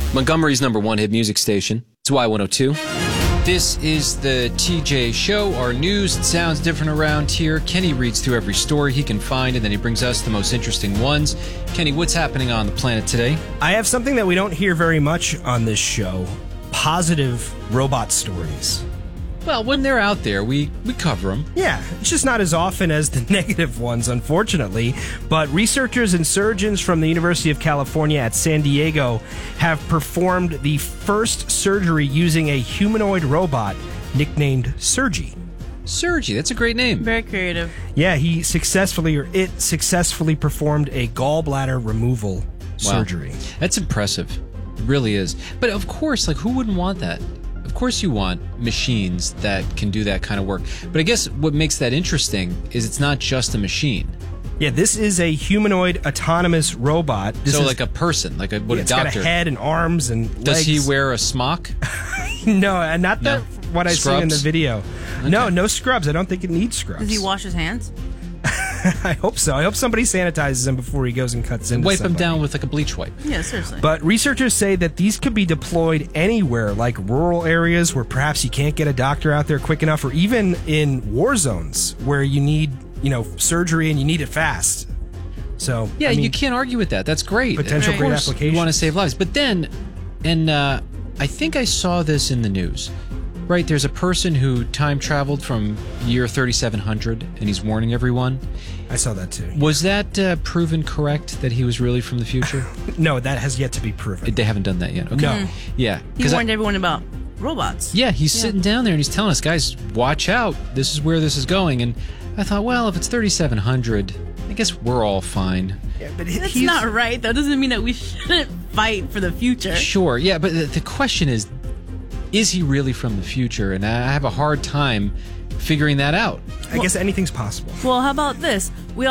Montgomery's #1 hit music station. It's Y102. This is the TJ Show. Our news, it sounds different around here. Kenny reads through every story he can find, and then he brings us the most interesting ones. Kenny, what's happening on the planet today? I have something that we don't hear very much on this show. Positive robot stories. Well, when they're out there, we cover them. Yeah, it's just not as often as the negative ones, unfortunately. But researchers and surgeons from the University of California at San Diego have performed the first surgery using a humanoid robot nicknamed Sergi. Sergi, that's a great name. Very creative. Yeah, it successfully performed a gallbladder removal surgery. That's impressive. It really is. But of course, who wouldn't want that? Of course you want machines that can do that kind of work. But I guess what makes that interesting is it's not just a machine. Yeah, this is a humanoid autonomous robot. Like a person, a doctor. It's got a head and arms and legs. Does he wear a smock? No, not that what I've seen in the video. Okay. No scrubs. I don't think it needs scrubs. Does he wash his hands? I hope so. I hope somebody sanitizes him before he goes and cuts into Wipe somebody. him down with a bleach wipe. Yeah, seriously. But researchers say that these could be deployed anywhere, like rural areas where perhaps you can't get a doctor out there quick enough, or even in war zones where you need, surgery and you need it fast. So yeah, you can't argue with that. That's great. Potential great application. You want to save lives, but then, I think I saw this in the news. Right, there's a person who time traveled from year 3700, and he's warning everyone. I saw that too. Was that proven correct, that he was really from the future? No, that has yet to be proven. They haven't done that yet. Okay. No. Yeah. He warned everyone about robots. Yeah, he's sitting down there and he's telling us, guys, watch out. This is where this is going. And I thought, well, if it's 3700, I guess we're all fine. Yeah, but That's not right. That doesn't mean that we shouldn't fight for the future. Sure, yeah, but the question is he really from the future? And I have a hard time figuring that out. I guess anything's possible. Well, how about this? We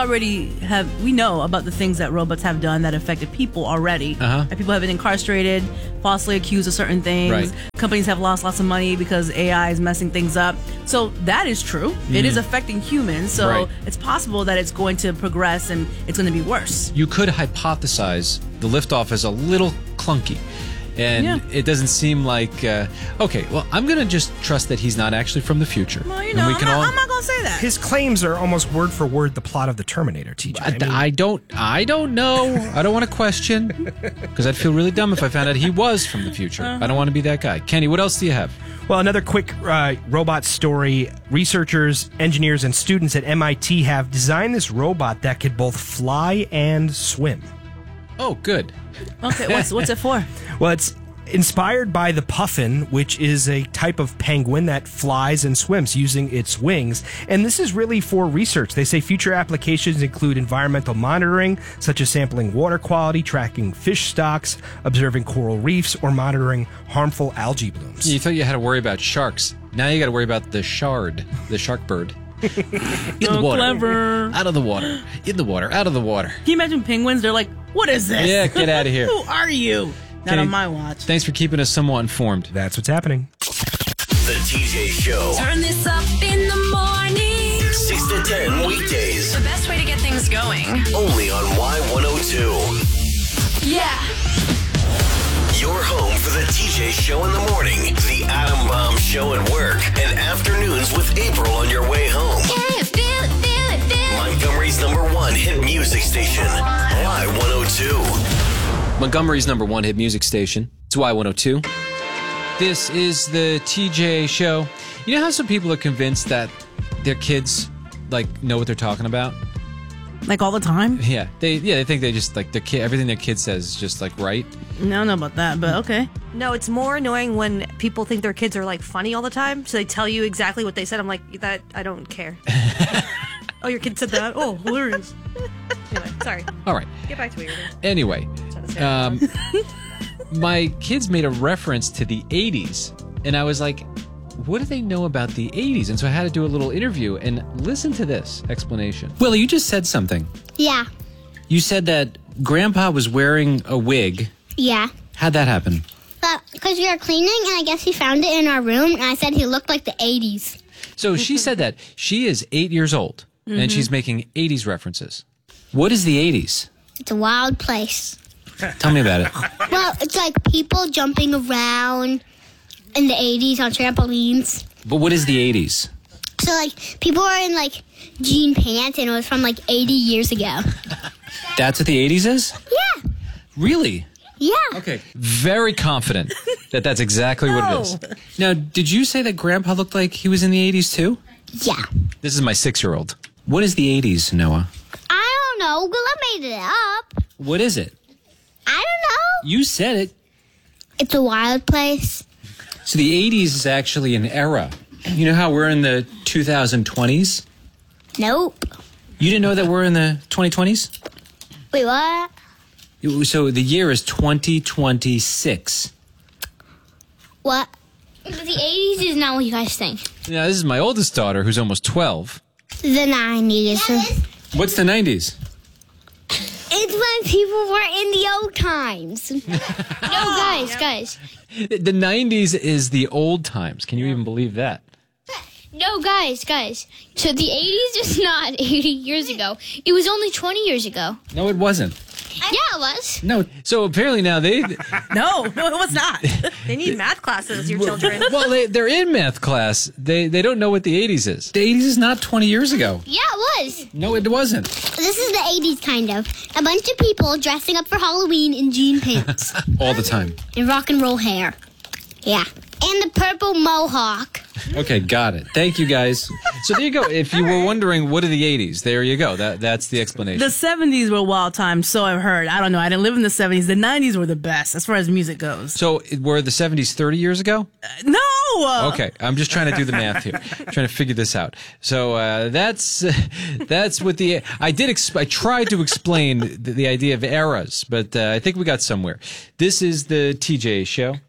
know about the things that robots have done that affected people already. And people have been incarcerated, falsely accused of certain things. Right. Companies have lost lots of money because AI is messing things up. So that is true. It is affecting humans. So it's possible that it's going to progress and it's going to be worse. You could hypothesize the liftoff is a little clunky. And it doesn't seem like... okay, well, I'm going to just trust that he's not actually from the future. Well, I'm not going to say that. His claims are almost word for word the plot of the Terminator, TJ. I don't know. I don't want to question, because I'd feel really dumb if I found out he was from the future. I don't want to be that guy. Kenny, what else do you have? Well, another quick robot story. Researchers, engineers, and students at MIT have designed this robot that could both fly and swim. Oh, good. Okay, what's it for? Well, it's inspired by the puffin, which is a type of penguin that flies and swims using its wings. And this is really for research. They say future applications include environmental monitoring, such as sampling water quality, tracking fish stocks, observing coral reefs, or monitoring harmful algae blooms. You thought you had to worry about sharks. Now you got to worry about the shard, the shark bird. In the water. Clever. Out of the water. In the water. Out of the water. Can you imagine penguins? They're like, what is this? Yeah, get out of here. Who are you? Not Kenny, on my watch. Thanks for keeping us somewhat informed. That's what's happening. The TJ Show. Turn this up in the morning. 6 to 10 weekdays. The best way to get things going. Only on Y102. Yeah. Your home for the TJ Show in the morning, the Adam Bomb Show at work, and afternoons with April on your way home. Can you feel it, feel it, feel it? Montgomery's #1 hit music station, Y102. Montgomery's #1 hit music station. It's Y102. This is the TJ Show. You know how some people are convinced that their kids know what they're talking about? Like all the time? Yeah, they think they just their kid. Everything their kid says is just right. I don't know about that, but okay. No, it's more annoying when people think their kids are funny all the time, so they tell you exactly what they said. I'm like, that I don't care. Oh, your kid said that? Oh, hilarious. Anyway, sorry. All right. Get back to what you were doing. Anyway, my kids made a reference to the 80s, and I was like, what do they know about the 80s? And so I had to do a little interview, and listen to this explanation. Willie, you just said something. Yeah. You said that Grandpa was wearing a wig. Yeah. How'd that happen? Because we were cleaning, and I guess he found it in our room, and I said he looked like the 80s. So she said that. She is 8 years old, and she's making 80s references. What is the 80s? It's a wild place. Tell me about it. Well, it's like people jumping around in the 80s on trampolines. But what is the 80s? So, like, people are in, like, jean pants, and it was from, like, 80 years ago. That's what the 80s is? Yeah. Really? Yeah. Okay. Very confident that that's exactly what it is. Now, did you say that Grandpa looked like he was in the 80s too? Yeah. This is my 6-year-old. What is the 80s, Noah? I don't know. Gula made it up. What is it? I don't know. You said it. It's a wild place. So the 80s is actually an era. You know how we're in the 2020s? Nope. You didn't know that we're in the 2020s? Wait, what? So the year is 2026. What? The 80s is not what you guys think. Now, this is my oldest daughter, who's almost 12. The 90s. What's the 90s? It's when people were in the old times. No, guys. The 90s is the old times. Can you even believe that? No, guys. So the 80s is not 80 years ago. It was only 20 years ago. No, it wasn't. Yeah, it was. No. So apparently now they... No, it was not. They need math classes, your children. Well, they're in math class. They don't know what the 80s is. The 80s is not 20 years ago. Yeah, it was. No, it wasn't. This is the 80s, kind of. A bunch of people dressing up for Halloween in jean pants. All the time. And rock and roll hair. Yeah. And the purple mohawk. Okay, got it. Thank you, guys. So there you go. If you were wondering what are the 80s, there you go. That's the explanation. The 70s were wild times, so I've heard. I don't know. I didn't live in the 70s. The 90s were the best as far as music goes. So were the 70s 30 years ago? No! Okay, I'm just trying to do the math here. Trying to figure this out. So that's what the... I tried to explain the idea of eras, but I think we got somewhere. This is the TJ Show.